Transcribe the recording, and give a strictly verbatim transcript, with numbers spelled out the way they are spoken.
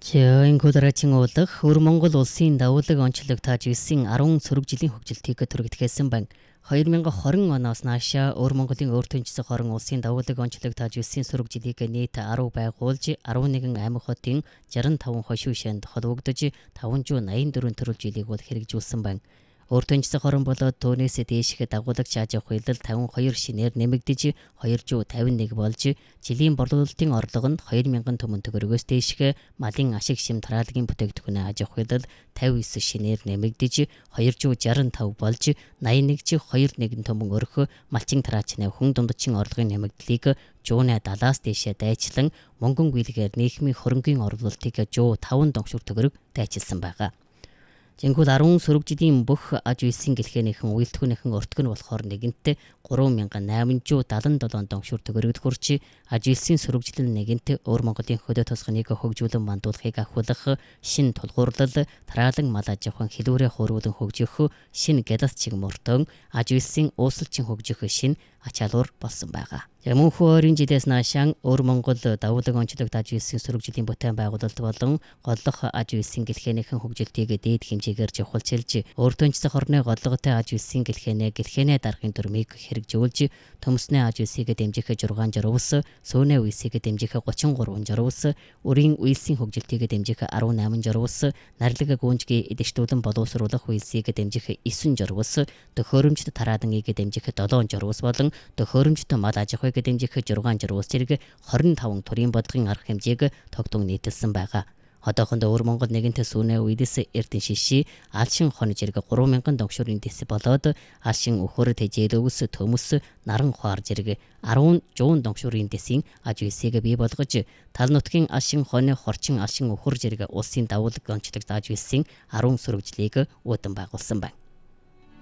Энэхүү уулах өр Монгол улсын давуулаг онцлог тааж ирсэн арван сөрөг жилийн хөгжилтийг түргэтгээсэн байна. хоёр мянга хорин оноос наашаа өр Монголын өөртөнчсөн хорон улсын давуулаг онцлог тааж ирсэн сөрөг жилийг нийт арав байгуулж арван нэгэн аймаг хотын жаран таван хошуу шанд холбогдож таван зуун найман дөрвөн төрөл жилийг бол хэрэгжүүлсэн байна. Өөртөнчсөн хорон болоод түүнээс дээших дагуулагч хааж авах хууль тавин хоёр шинээр нэмэгдэж хоёр зуун тавин нэг болж жилийн борлуулалтын орлого нь хоёр мянган төмөн төгрөгөөс дээших малын ашиг шим тараалагын бүтээгдэхүүнээ хааж авах хууль тавин девять шинээр нэмэгдэж хоёр зуун шестьдесят пять болж восемьдесят один хоёр нэгэн төмөн өрх малчин тараачны хүн дундчин орлогын нэмэгдлийг зуун седемээс дээшээ дайчлан мөнгөн гүйлгээр нийгмийн хөрөнгийн орлуулалтыг зуун таван доншуур төгрөг дайчилсан байгаа. Жингүүл арван сөрөг жилийн бүх аж үйлсийн гэлхээнийхэн үйлдвэрнийхэн өртгөн болохоор нэгэнтээ гурван мянган найман зуун дадлан долоон доншуур төгрөгд хүрч аж үйлсийн сөрөг жилийн нэгэнтээ өр Монголын хөдөө тосгоныг хөгжүүлэн мандуулахыг ахиулах шин тулгуурлал тараалан мал аж ахуйн хэлбэрээ хөрвүүлэн хөгжих шин гялас чигмөртөн аж үйлсийн ууслалчин хөгжих шин ачаалуур болсон байгаа. Мөнхөн ойрын жилээс наашаан өр Монгол давуулаг онцлог тааж ирсэн сөрөг жилийн бүтээн байгуулалт болон голлох аж үйлсийн гэлхээнийхэн хөгжилтийг дээд хэмжээгээр жавхалчилж өөртөнчсөн хорны голлоготой аж үйлсийн гэлхээнэ гэлхээнэ дарахын дүрмийг хэрэгжүүлж төмснөө аж үйлсийг дэмжих зургаан жаруус сүүнэ үйлсийг дэмжих гучин гурван жаруус өрийн үйлсийн хөгжилтийг дэмжих арван наман жаруус нарлаг гүнжгийн эдэштүүлэн боловсруулах үйлсийг дэмжих девять жаруус төхөөрөмжт тарааданыг дэмжих семь жаруус болон төхөөрөмжт мал аж ахуйг дэмжих шесть жаруус зэрэг двадцать пять төрлийн бодлогын арга хэмжээг тогтун нийтэлсэн байгаа. Одоохондоо өр Монгол нэгэнтээ сүүнэ үедээс эрдэн шиши алшин хонь зэрэг гурван мянган доншуурын дэс болоод алшин өхөр тэжээлөвс төмөс наран хуар зэрэг арван зуун доншуурын дэсийн аж үйлсийг бий болгож тал нутгийн алшин хонь хорчин алшин өхөр зэрэг улсын давуулаг онцлог аж үйлсийн арван сөрөг жилийг уудан байгуулсан байна.